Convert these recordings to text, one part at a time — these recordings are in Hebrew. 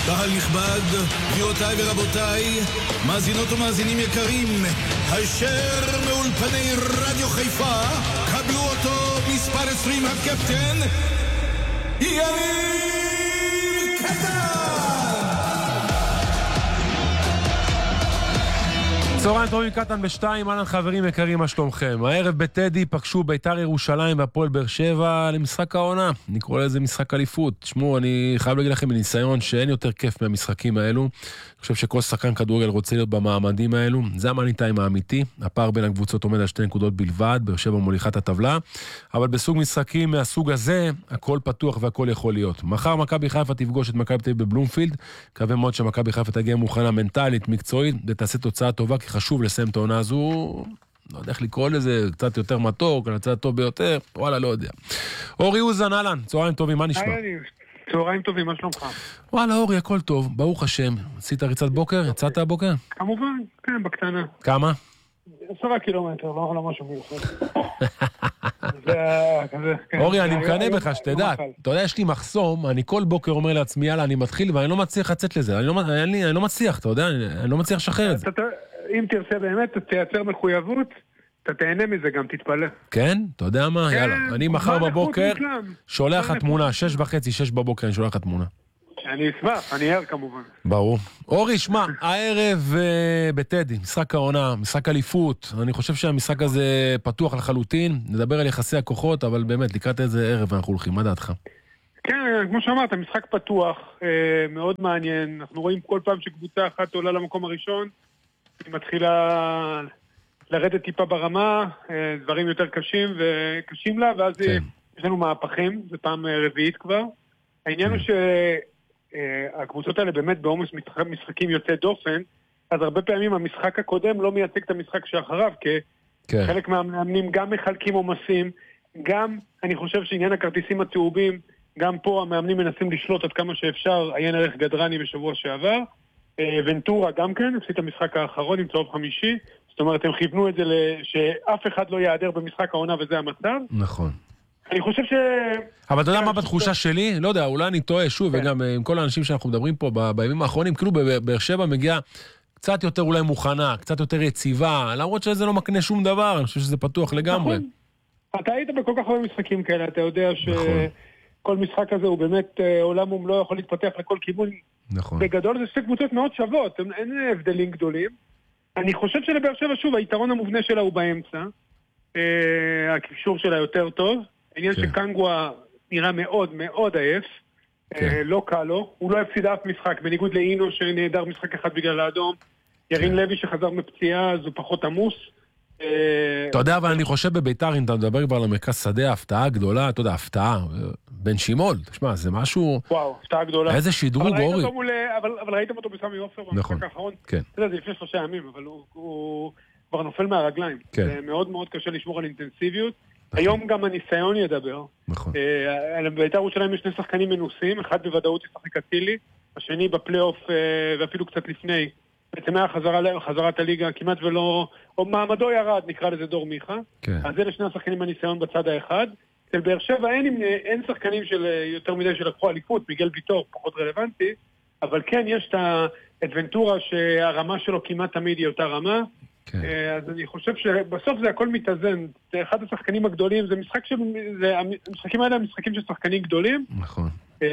קהל נכבד, גבירותיי ורבותיי, מאזינות ומאזינים יקרים, הישר מאולפני רדיו חיפה, קבלו אותו מספר 20 הקפטן, יניב קטן! צהריים טובים, קטן בשתיים, אהלן חברים יקרים, מה שלומכם? הערב בטדי פגשו בית"ר ירושלים והפועל באר שבע למשחק העונה, נקרא לזה משחק אליפות. תשמעו, אני חייב להגיד לכם מניסיון שאין יותר כיף מהמשחקים האלו. אני חושב שכל שחקן כדורגל רוצה להיות במעמדים האלו, זה המאני טיים האמיתי. הפער בין הקבוצות עומד על 2 נקודות בלבד, באר שבע מוליכת הטבלה, אבל בסוג משחקים מהסוג הזה הכל פתוח והכל יכול להיות. מחר מכבי חיפה תפגוש את מכבי תל אביב בבלומפילד, מקווה מאוד שמכבי חיפה תגיע מוכנה מנטלית, מקצועית, ותעשה תוצאה טובה, כי חשוב לסיים את העונה הזו, לא יודע איך לקרוא לזה, קצת יותר מתוק, קצת טוב ביותר, וואלה, לא יודע. אורי אוזן, אהלן, צהריים טובים, מה נשמע? צהריים טובים, מה שלומך? וואלה, אורי, הכל טוב, ברוך השם. עשית ריצת בוקר? יצאת הבוקר? כמובן, כן, בקטנה. כמה? 10 קילומטר, לא משהו מיוחד. אורי, אני מקנה בך, שתדע, אתה יודע, יש לי מחסום, אני כל בוקר אומר לעצמי, יאללה, אני מתחיל, ואני לא מצליח לצאת לזה, אני לא מצליח, אתה יודע, אני לא מצליח לשחרר את זה. אם תרצה באמת, תייצר מחויבות, אתה תהנה מזה גם, תתפלא. כן? אתה יודע מה? יאללה, אני מחר בבוקר שולח לך תמונה, 6:30, 6 בבוקר, אני שולח לך תמונה. אני אשמח, אני ער כמובן. ברור. אורי, שמע, הערב בטדי, משחק העונה, משחק אליפות, אני חושב שהמשחק הזה פתוח לחלוטין, נדבר על יחסי הכוחות, אבל באמת, לקראת איזה ערב אנחנו הולכים, מה דעתך? כן, כמו שאמרת, משחק פתוח, מאוד מעניין, אנחנו רואים כל פעם שקבוצה אחת עולה למקום הראשון, היא מתחילה לרדת טיפה ברמה, דברים יותר קשים וקשים לה, ואז יש לנו מהפכים, זה פעם רביעית כבר. העניין הוא שהקבוצות האלה באמת בעומס משחקים יוצא דופן, אז הרבה פעמים המשחק הקודם לא מייצג את המשחק שאחריו, כי חלק מהמאמנים גם מחלקים עומסים, גם אני חושב שעניין הכרטיסים הצהובים, גם פה המאמנים מנסים לשלוט עד כמה שאפשר, עיין ערך גדרני בשבוע שעבר, ונטורה גם כן, הפסיד את המשחק האחרון עם צהוב חמישי, זאת אומרת הם כיוונו את זה שאף אחד לא יעדר במשחק העונה וזה המצב. נכון. אני חושב אבל אתה יודע מה בתחושה שלי? לא יודע, אולי אני טועה שוב, וגם עם כל האנשים שאנחנו מדברים פה בימים האחרונים, כאילו באר שבע מגיעה קצת יותר אולי מוכנה, קצת יותר יציבה, למרות שזה לא מקנה שום דבר, אני חושב שזה פתוח לגמרי. נכון. אתה היית בכל כך הרבה משחקים כאלה, אתה יודע שכל משחק הזה הוא באמת עולם הוא לא יכול להתפתח לכל כיוון. נכון. בגדול זה שתי קבוצות מאוד שוות, אין הבדלים גדולים. אני חושב שלבאר שבע שוב, היתרון המובנה שלה הוא באמצע. הקישור שלה יותר טוב. העניין שקנגווה נראה מאוד מאוד עייף. לא קל לו. הוא לא הפסיד אף משחק, בניגוד לאינו שנהדר משחק אחד בגלל האדום. ירין לוי שחזר מפציעה, אז הוא פחות עמוס. אתה יודע, אבל אני חושב בביתר, אם אתה מדבר כבר למרכז שדה, הפתעה גדולה, אתה יודע, הפתעה, בן שימול, תשמע, זה משהו... וואו, הפתעה גדולה. איזה שדרוג, אורי. אבל ראיתם אותו בסמי עופר במשחק האחרון? כן. אתה יודע, זה לפני 3 ימים, אבל הוא כבר נופל מהרגליים. זה מאוד מאוד קשה לשמור על אינטנסיביות. היום גם הניסיון ידבר. נכון. ביתר ירושלים יש 2 שחקנים מנוסים, אחד בוודאות ישחק אצילי, השני בפלייאוף ואפילו קצת לפני. בעצם היה חזרת הליגה כמעט ולא, או מעמדו ירד, נקרא לזה דור מיכה. אז אלה 2 השחקנים בניסיון בצד האחד. אצל באר שבע אין שחקנים של יותר מדי שלקחו אליפות, מיגל ויטור פחות רלוונטי, אבל כן יש את ונטורה שהרמה שלו כמעט תמיד היא אותה רמה. אז אני חושב שבסוף זה הכל מתאזן. זה אחד השחקנים הגדולים, זה משחק המשחקים האלה הם משחקים של שחקנים גדולים. נכון.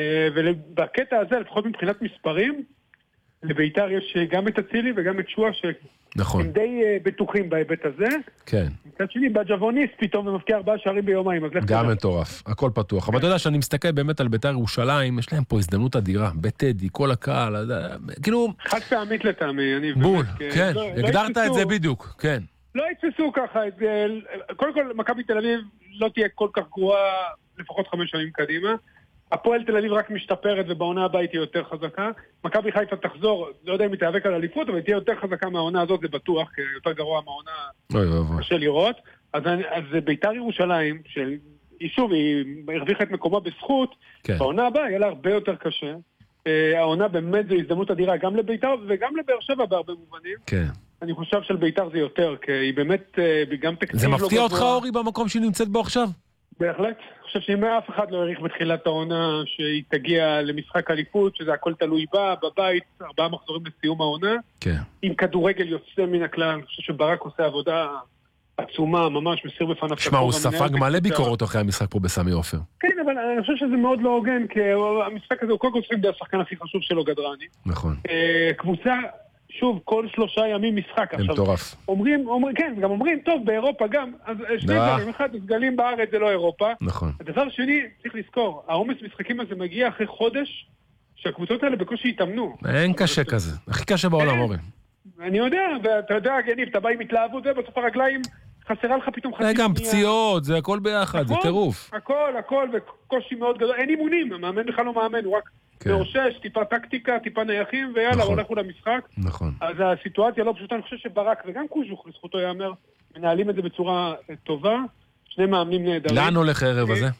ובקטע הזה, לפחות מבחינת מספרים, לביתר יש גם את אצילי וגם את שואה שהם די בטוחים בהיבט הזה. כן. מצד שני, בג'בוניסט פתאום ומפקיע 4 שערים ביומיים. גם מטורף, הכל פתוח. אבל אתה יודע שאני מסתכל באמת על ביתר ירושלים, יש להם פה הזדמנות אדירה, בטדי, כל הקהל, כאילו... חד פעמית לטעמי, אני... בול, כן, הגדרת את זה בדיוק, כן. לא יתפסו ככה, קודם כל, מכבי תל אביב לא תהיה כל כך גרועה לפחות 5 שנים קדימה. הפועל תל אביב רק משתפרת ובעונה הבאה היא תהיה יותר חזקה. מכבי חיפה תחזור, לא יודע אם היא תיאבק על אליפות, אבל היא תהיה יותר חזקה מהעונה הזאת, זה בטוח, כי יותר גרוע מהעונה קשה לראות. אז ביתר ירושלים, ששוב, היא הרוויחה את מקומה בזכות, בעונה הבאה יהיה לה הרבה יותר קשה. העונה באמת זו הזדמנות אדירה גם לביתר וגם לבאר שבע בהרבה מובנים. כן. אני חושב של ביתר זה יותר, כי היא באמת גם תקציב... זה מפתיע אותך, אורי, במקום שהיא נמצאת בו עכשיו? בהחלט. אני חושב שאם אף אחד לא העריך בתחילת העונה שהיא תגיע למשחק אליפות, שזה הכל תלוי בה, בבית, 4 מחזורים לסיום העונה. כן. עם כדורגל יוצא מן הכלל, אני חושב שברק עושה עבודה עצומה, ממש מסיר בפניו. שמע, הוא ספג מלא ביקורות אחרי המשחק פה בסמי עופר. כן, אבל אני חושב שזה מאוד לא הוגן, כי המשחק הזה הוא קודם כל ספג דה השחקן הכי חשוב שלו, גדרני. נכון. קבוצה, שוב, כל 3 ימים משחק. זה מטורף. כן, גם אומרים, טוב, באירופה גם, אז 2 דברים, אחד, סגלים בארץ זה לא אירופה. נכון. הדבר שני, צריך לזכור, העומס משחקים הזה מגיע אחרי חודש, שהקבוצות האלה בקושי יתאמנו. אין קשה כזה, הכי קשה בעולם, אורי. אני יודע, ואתה יודע, גניב, אתה בא עם התלהבות, ובסוף הרגליים חסרה לך פתאום חצי. זה גם פציעות, זה הכל ביחד, זה טירוף. הכל, וקושי מאוד גדול. אין אימונים, המאמן בכלל לא מאמן, הוא רק מאושש, טיפה טקטיקה, טיפה נייחים, ויאללה, הולכו למשחק. נכון. אז הסיטואציה לא פשוטה, אני חושב שברק וגם קוז'וך, לזכותו יאמר, מנהלים את זה בצורה טובה, 2 מאמנים נהדרים. לאן הולך הערב הזה?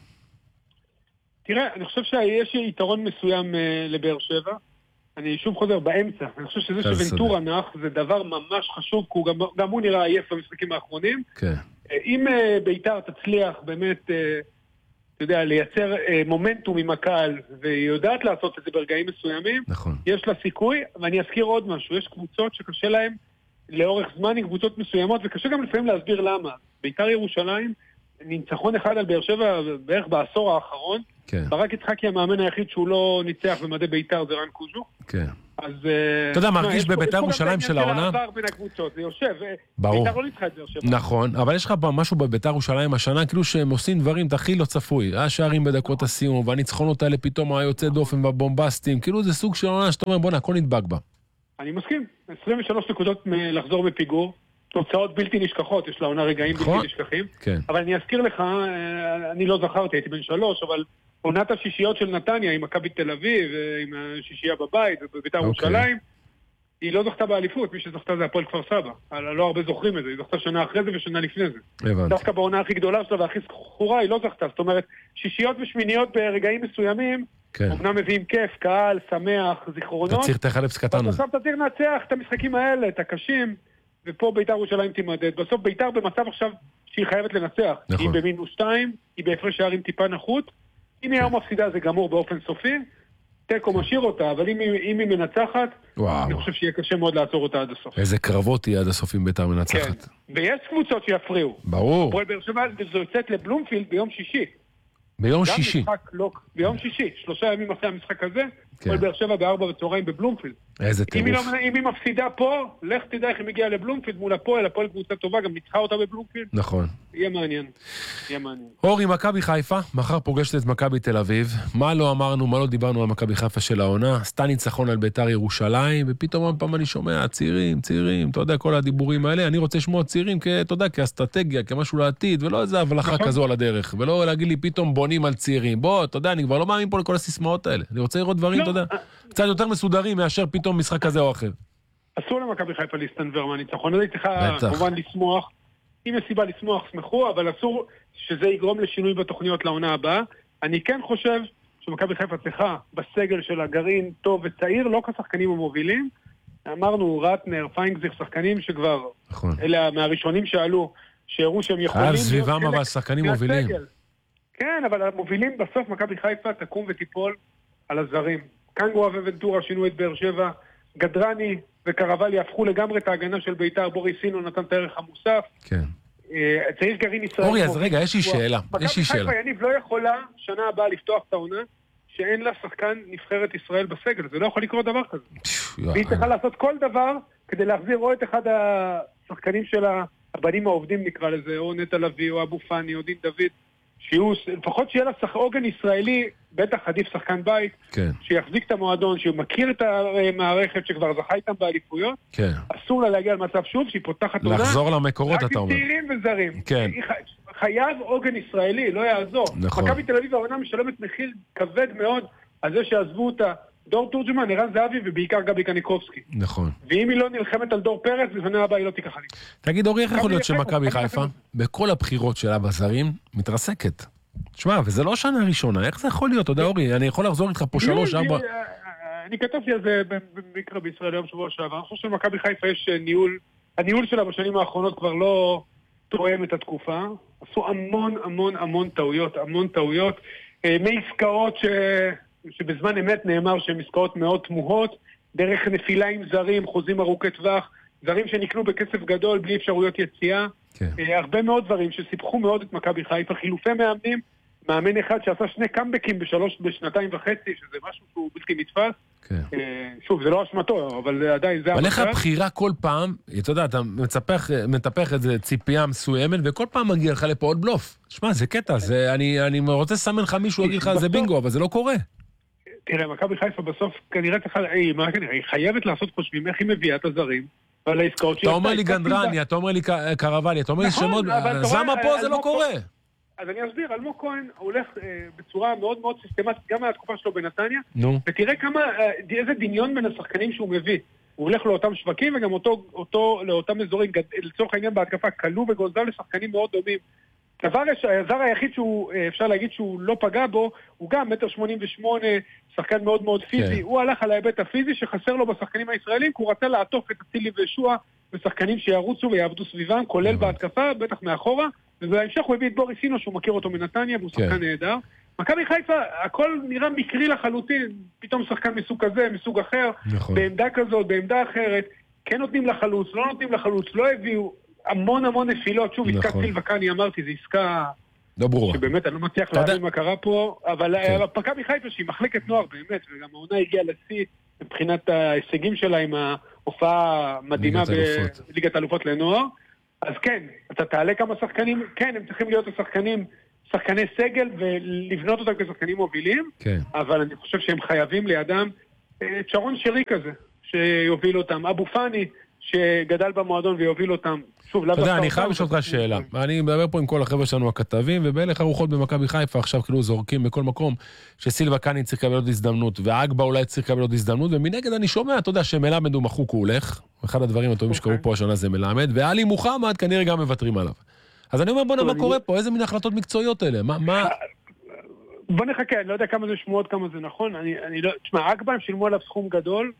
תראה, אני חושב שיש יתרון מסוים לבאר שבע. אני שוב חוזר באמצע. אני חושב שזה שוונטורה נח, זה דבר ממש חשוב, כי גם הוא נראה עייף במשחקים האחרונים. כן. אם ביתר תצליח באמת, אתה יודע, לייצר מומנטום עם הקהל, והיא יודעת לעשות את זה ברגעים מסוימים, נכון. יש לה סיכוי, ואני אזכיר עוד משהו, יש קבוצות שקשה להן לאורך זמן עם קבוצות מסוימות, וקשה גם לפעמים להסביר למה. ביתר ירושלים, ניצחון אחד על באר שבע בערך בעשור האחרון, כן. ברק יצחקי המאמן היחיד שהוא לא ניצח במדי ביתר זה רן קוז'וך. כן. אז אתה יודע, מרגיש בביתר ירושלים של העונה? זה יושב, ברור. ביתר לא ניצחה את באר שבע. נכון, אבל יש לך משהו בביתר ירושלים השנה, כאילו שהם עושים דברים הכי לא צפוי. השערים בדקות הסיום, והניצחונות האלה פתאום היוצא דופן והבומבסטים, כאילו זה סוג של עונה שאתה אומר, בוא הכל נדבק בה. אני מסכים, 23 נקודות לחזור בפיגור, תוצאות בלתי נשכחות, יש לעונה רגעים בלתי נשכחים. כן. אבל אני אזכיר לך, אני לא זכרתי, הייתי בן 3, אבל עונת השישיות של נתניה עם מכבי תל אביב, עם השישייה בבית ובביתר ירושלים, היא לא זכתה באליפות, מי שזכתה זה הפועל כפר סבא. לא הרבה זוכרים את זה, היא זכתה שנה אחרי זה ושנה לפני זה. דווקא בעונה הכי גדולה שלה והכי זכורה היא לא זכתה. זאת אומרת, שישיות ושמיניות ברגעים מסוימים, אמנם מביאים כיף, קהל, שמח, זיכרונות. אתה צריך את החלפס קטן הזה. בסוף אתה צריך לנצח את המשחקים האלה, את הקשים, ופה ביתר ירושלים תימדד. בסוף ביתר במצב עכשיו שהיא חייבת לנצח. היא במינוס 2, היא בהפרש שערים טיפה נחות. אם היא היום מפסידה זה גמור באופן סופי, תיקו משאיר אותה, אבל אם היא מנצחת, אני חושב שיהיה קשה מאוד לעצור אותה עד הסוף. איזה קרבות תהיה עד הסוף אם ביתר מנצחת. ויש קבוצות שיפריעו. ברור. הפועל באר שבע זו יוצאת לבלומפילד ביום שישי. ביום שישי. ביום שישי, 3 ימים אחרי המשחק הזה, הפועל באר שבע ב4 בצהריים בבלומפילד. איזה טירוף. אם היא מפסידה פה, לך תדע איך היא מגיעה לבלומפילד מול הפועל קבוצה טובה, גם ניצחה אותה בבלומפילד. נכון. יהיה מעניין. אורי, מכבי חיפה, מחר פוגשת את מכבי תל אביב. מה לא אמרנו, מה לא דיברנו על מכבי חיפה של העונה? עשתה ניצחון על ביתר ירושלים, ופתאום פעם אני שומע, צעירים, אתה יודע, כל הדיבורים האלה, אני רוצה לשמוע צעירים, אתה יודע, כאסטרטגיה, כמשהו לעתיד, ולא איזה הבלחה כזו על הדרך, ולא להגיד לי פתאום בונים על צעירים. בוא, אתה יודע, אני כבר לא מאמין פה לכל הסיסמאות האלה. אני רוצה לראות דברים, אתה יודע, קצת יותר מסודרים מאשר פתאום משחק כזה או אחר. אסור למכבי חיפה להסתנוור מהניצחון הזה, צריכה כמובן לשמוח. אם יש סיבה לשמוח, שמחו, אבל אסור שזה יגרום לשינוי בתוכניות לעונה הבאה. אני כן חושב שמכבי חיפה צריכה בסגל של הגרעין טוב וצעיר, לא כשחקנים המובילים. אמרנו, רטנר, פיינגזיך, שחקנים שכבר, אלה מהראשונים שעלו, שהראו שהם יכולים... חייב סביבם אבל שחקנים מובילים. כן, אבל המובילים בסוף מכבי חיפה תקום ותיפול על הזרים. קנגו וונטורה שינו את באר שבע, גדרני וקרבל יהפכו לגמרי את ההגנה של ביתר, בוריס סינו נתן את הערך המוסף. כן. צריך גרעין ישראל. אורי, אז רגע, יש לי שאלה. מכבי חיפה יניב לא יכולה שנה הבאה לפתוח את העונה שאין לה שחקן נבחרת ישראל בסגל. זה לא יכול לקרות דבר כזה. והיא צריכה לעשות כל דבר כדי להחזיר או את אחד השחקנים של הבנים העובדים נקרא לזה, או נטע לביא, או אבו פני, או דין דוד. לפחות שיהיה לה עוגן ישראלי, בטח עדיף שחקן בית, שיחזיק את המועדון, שהוא מכיר את המערכת שכבר זכה איתם באליפויות, אסור לה להגיע למצב שוב, שהיא פותחת עונה, לחזור למקורות, אתה אומר. רק עם צעירים וזרים. חייב עוגן ישראלי, לא יעזור. מכבי תל אביב העונה משלמת מחיר כבד מאוד, על זה שעזבו אותה דור תורג'מן, ערן זהבי ובעיקר גבי קניקובסקי. נכון. ואם היא לא נלחמת על דור פרץ, בשנה הבאה היא לא תיקח לי. תגיד, אורי, איך יכול להיות שמכבי חיפה, בכל הבחירות שלה בזרים, מתרסקת? תשמע, וזה לא שנה ראשונה, איך זה יכול להיות? אתה יודע, אורי, אני יכול לחזור איתך פה 3-4... אני כתבתי על זה במקרה בישראל היום שבוע שעבר. אני חושב שמכבי חיפה יש ניהול, הניהול שלה בשנים האחרונות כבר לא תואם את התקופה. עשו המון טעויות, מעסקאות שבזמן אמת נאמר שהן עסקאות מאוד תמוהות, דרך נפילה עם זרים, חוזים ארוכי טווח, זרים שנקנו בכסף גדול בלי אפשרויות יציאה, הרבה מאוד דברים שסיפחו מאוד את מכבי חיפה, חילופי מאמנים, מאמן אחד שעשה 2 קאמבקים בשנתיים וחצי, שזה משהו שהוא בלתי נתפס. שוב, זה לא אשמתו, אבל עדיין זה... אבל איך הבחירה כל פעם, אתה יודע, אתה מטפח איזה ציפייה מסוימת, וכל פעם מגיע לך לפה עוד בלוף. תשמע, זה קטע, אני רוצה לסמן לך מישהו, להגיד לך, זה בינגו, אבל זה לא קורה. תראה, מכבי חיפה בסוף כנראה צריכה, היא חייבת לעשות חושבים איך היא מביאה את הזרים, ועל העסקאות אתה אומר לי גנדרני, אתה אומר לי קרבלי, אתה אומר לי שמות, אז למה פה זה לא קורה? אז אני אסביר, אלמוג כהן הולך בצורה מאוד מאוד סיסטמטית, גם מהתקופה שלו בנתניה, ותראה איזה דמיון בין השחקנים שהוא מביא. הוא הולך לאותם שווקים, וגם אותו לאותם אזורים, לצורך העניין בהתקפה, קלו וגוזל לשחקנים מאוד דומים. הזר היחיד שהוא, אפשר להגיד שהוא לא פגע בו, הוא גם 1.88 מטר, שחקן מאוד מאוד פיזי. הוא הלך על ההיבט הפיזי שחסר לו בשחקנים הישראלים, כי הוא רצה לעטוף את אצילי וישוע בשחקנים שירוצו ויעבדו סביבם, כולל בהתקפה, בטח מאחורה, ובהמשך הוא הביא את בוריס סינו, שהוא מכיר אותו מנתניה, והוא שחקן נהדר. מכבי חיפה, הכל נראה מקרי לחלוטין, פתאום שחקן מסוג כזה, מסוג אחר, בעמדה כזאת, בעמדה אחרת, כן נותנים לחלוץ, לא נותנים לחלוץ, לא הביאו המון נפילות, שוב, עסקת סילבה קאני, אמרתי, זו עסקה לא ברורה. שבאמת אני לא מצליח להבין מה קרה פה, אבל מכבי חיפה שהיא מחלקת נוער באמת, וגם העונה הגיעה לשיא מבחינת ההישגים שלה עם ההופעה המדהימה בליגת האלופות לנוער, אז כן, אתה תעלה כמה שחקנים, כן, הם צריכים להיות שחקני סגל ולבנות אותם כשחקנים מובילים, אבל אני חושב שהם חייבים לידם את שרון שרי כזה, שיוביל אותם, אבו פאני, שגדל במועדון ויוביל אותם. שוב, אתה יודע, אני חייב לשאול אותך שאלה. אני מדבר פה עם כל החבר'ה שלנו הכתבים, ובהלך הרוחות במכבי חיפה עכשיו כאילו זורקים בכל מקום, שסילבה קאני צריך לקבל עוד הזדמנות, והאגבה אולי צריך לקבל עוד הזדמנות, ומנגד אני שומע, אתה יודע, שמלמד הוא מחוק הוא הולך, אחד הדברים הטובים שקרו פה השנה זה מלמד, ואלי מוחמד כנראה גם מוותרים עליו. אז אני אומר, בוא נראה מה קורה פה, איזה מין החלטות מקצועיות אלה? מה? בוא נחכה, אני לא יודע כמה זה שמועות, כמה זה נכון. תשמע, האגבה הם שילמו עליו סכום גדול.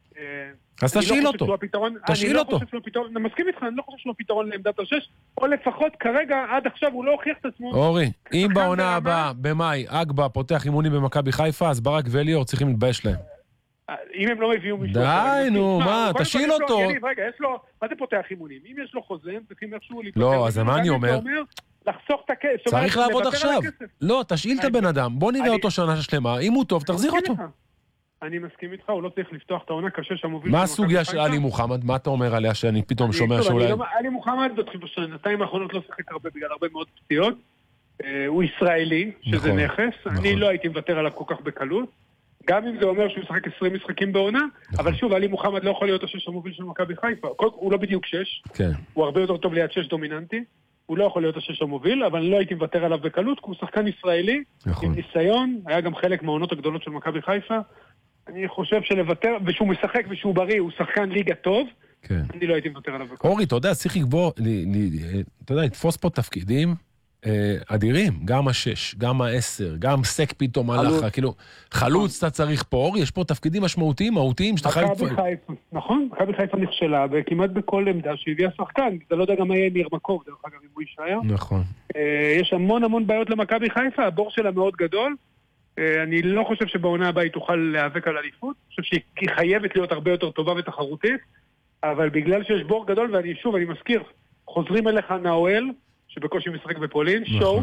אז תשאיל אותו. תשאיל אותו. אני מסכים איתך, אני לא חושב שלא פתרון לעמדת השש, או לפחות כרגע, עד עכשיו הוא לא הוכיח את עצמו. אורי, אם בעונה הבאה, במאי, אגבה פותח אימונים במכבי חיפה, אז ברק ואליאור צריכים להתבייש להם. אם הם לא הביאו מישהו... די, נו, מה, תשאיל אותו. רגע, יש לו... מה זה פותח אימונים? אם יש לו חוזה, הם צריכים איכשהו... לא, אז מה אני אומר? לחסוך את הכסף. צריך לעבוד עכשיו. לא, תשאיל את הבן אדם. בוא נראה אותו שנה שלמה. אם הוא טוב, תחזיר אותו. אני מסכים איתך, הוא לא צריך לפתוח את העונה קשה שהמוביל... מה הסוגיה של אלי מוחמד? מה אתה אומר עליה שאני פתאום שומע שאולי... אלי מוחמד בשנתיים האחרונות לא שחק הרבה בגלל הרבה מאוד פציעות. הוא ישראלי, שזה נכס. אני לא הייתי מוותר עליו כל כך בקלות. גם אם זה אומר שהוא משחק 20 משחקים בעונה, אבל שוב, אלי מוחמד לא יכול להיות השש המוביל של מכבי חיפה. הוא לא בדיוק שש. הוא הרבה יותר טוב ליד שש דומיננטי. הוא לא יכול להיות השש המוביל, אבל אני לא הייתי מוותר עליו בקלות, כי הוא שחקן ישראלי, עם ניסיון, היה גם חלק מהעונות הגדולות של מכבי חיפה. אני חושב שלוותר, ושהוא משחק ושהוא בריא, הוא שחקן ליגה טוב, אני לא הייתי מוותר עליו בקלות. אורי, אתה יודע, צריך לקבוע, אתה יודע, לתפוס פה תפקידים אדירים, גם השש, גם העשר, גם סק פתאום הלך, כאילו, חלוץ אתה צריך פה, אורי, יש פה תפקידים משמעותיים, מהותיים, שאתה חייב... נכון, מכבי חיפה נכשלה, וכמעט בכל עמדה שהביאה שחקן, אתה לא יודע גם מה יהיה ניר מקוב, דרך אגב, אם הוא יישאר. נכון. יש המון בעיות למכבי חיפה, הבור שלה מאוד גדול, אני לא חושב שבעונה הבאה היא תוכל להיאבק על אליפות, אני חושב שהיא חייבת להיות הרבה יותר טובה ותחרותית, אבל בגלל שיש בור גדול, ואני מזכיר, חוזרים אליך נאואל, שבקושי משחק בפולין, שואו,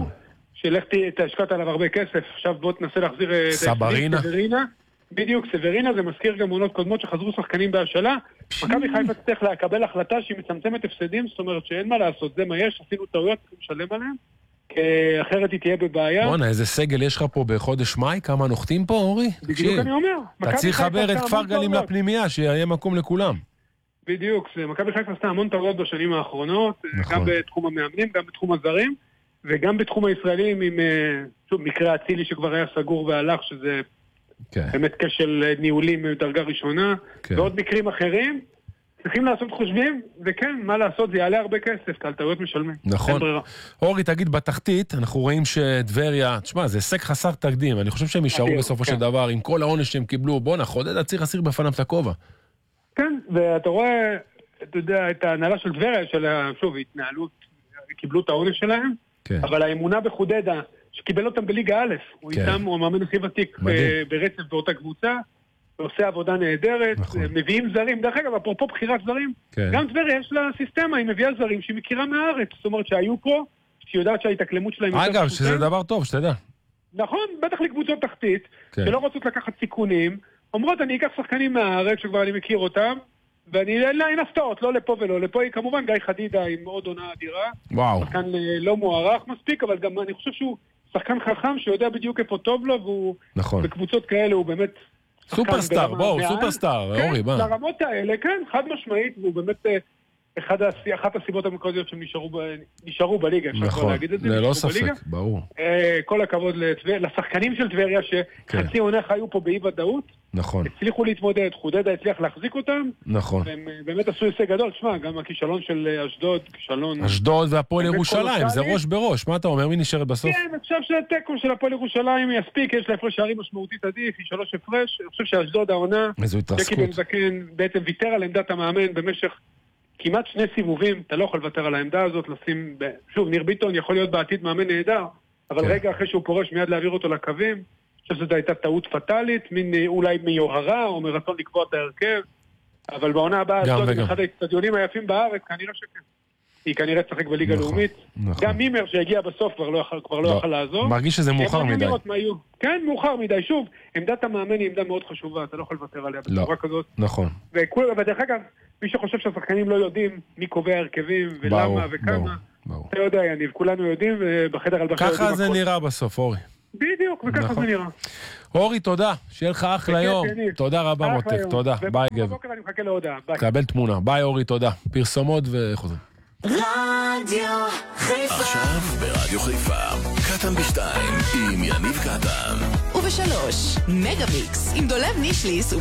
תשקעת עליו הרבה כסף, עכשיו בוא תנסה להחזיר סברינה. בדיוק, סברינה, זה מזכיר גם עונות קודמות שחזרו שחקנים בהשאלה. מכבי חיפה צריך לקבל החלטה שהיא מצמצמת הפסדים, זאת אומרת שאין מה לעשות, זה מה יש, עשינו טעויות, צריכים לשלם עליהם, כי אחרת היא תהיה בבעיה. בוא'נה, איזה סגל יש לך פה בחודש מאי, כמה נוחתים פה, אורי? בדיוק אני אומר. אתה צריך לחבר את כפר גלים לפנימיה, שיהיה מקום לכולם. בדיוק, מכבי חיפה עשתה המון טעויות בשנים האחרונות, גם בתחום המאמנים, גם בתחום הזרים, וגם בתחום הישראלים עם מקרה אצילי שכבר היה סגור והלך, שזה באמת כשל ניהולים מדרגה ראשונה, ועוד מקרים אחרים, צריכים לעשות חושבים, וכן, מה לעשות, זה יעלה הרבה כסף, כי על טעויות משלמים. נכון. אורי, תגיד, בתחתית, אנחנו רואים שדבריה, תשמע, זה הישג חסר תקדים, אני חושב שהם יישארו בסופו של דבר, עם כל העונש שהם קיבלו, בוא נחודד, צריך להסיר בפניו את הכובע. כן, ואתה רואה, אתה יודע, את ההנהלה של דבריה, של, שוב, התנהלות קיבלו את העונש שלהם, אבל האמונה בחודדה, שקיבל אותם בליגה א', הוא איתם, הוא המאמן הכי ותיק ברצף באותה קבוצה, ועושה עבודה נהדרת, מביאים זרים, דרך אגב, אפרופו בחירת זרים, גם טבריה יש לה סיסטמה, היא מביאה זרים שהיא מכירה מהארץ, זאת אומרת שהיו פה, שהיא יודעת שההתאקלמות שלהם... אגב, שזה דבר טוב, שתדע. נכון, בטח לקבוצות תחתית, שלא רוצות לקחת סיכונים, אומרות, אני אקח שחקנים מהארץ, שכבר אני מכיר אותם, ואני אין הפתעות, לא לפה ולא לפה, היא כמובן גיא חדידה עם עוד עונה אדירה, שחקן לא מוערך מספיק, אבל גם אני חושב שהוא שחקן חכם שיודע בדיוק איפה טוב לו, והוא בקבוצות כאלה הוא באמת... סופרסטאר, בואו, סופרסטאר, אורי, בא. לרמות האלה, כן, חד משמעית, והוא באמת אחת הסיבות המרכזיות שהם נשארו בליגה, אפשר להגיד את זה, ללא ספק, ברור. כל הכבוד לשחקנים של טבריה, שחצי עונה חיו פה באי ודאות, נכון. הצליחו להתמודד, חודדה הצליח להחזיק אותם, נכון. והם באמת עשו הישג גדול, תשמע, גם הכישלון של אשדוד, כישלון... אשדוד והפועל ירושלים, זה ראש בראש, מה אתה אומר, מי נשארת בסוף? כן, אני חושב שהטקו של הפועל ירושלים יספיק, יש לה הפרש שערים משמעותית עדיף, היא 3 הפרש, אני חושב שאשדוד העונה, ג'קי בן זקן בעצם ויתר על עמדת המאמן במשך כמעט 2 סיבובים, אתה לא יכול לוותר על העמדה הזאת, לשים, שוב, ניר ביטון יכול להיות בעתיד מאמן נהדר, אבל רגע אחרי שהוא פורש מיד להעביר אותו לקווים, אני חושב שזו הייתה טעות פטלית, אולי מיוהרה או מרצון לקבוע את ההרכב, אבל בעונה הבאה, זאת אחד האצטדיונים היפים בארץ, כנראה שכן. היא כנראה תשחק בליגה לאומית. גם מימר שהגיע בסוף כבר לא יכל לעזור. מרגיש שזה מאוחר מדי. כן, מאוחר מדי. שוב, עמדת המאמן היא עמדה מאוד חשובה, אתה לא יכול לוותר עליה בצורה כזאת. נכון. ודרך אגב, מי שחושב שהשחקנים לא יודעים מי קובע הרכבים ולמה וכמה, אתה יודע, יניב, כולנו יודעים, ובחדר הלבשה יודעים. ככה זה נראה בסוף, אורי. בדיוק, וככה זה נראה. אורי, תודה, שיהיה לך אחלה יום. תודה רבה מותק, תודה. ביי גבר. בבוקר אני מחכה להודעה. קבל תמונה. ביי אורי, תודה. פרסומות וחוזרים. רדיו חיפה. עכשיו ברדיו חיפה, קטן ב2 עם יניב קטן. וב3, מגה מיקס עם דולב נישליס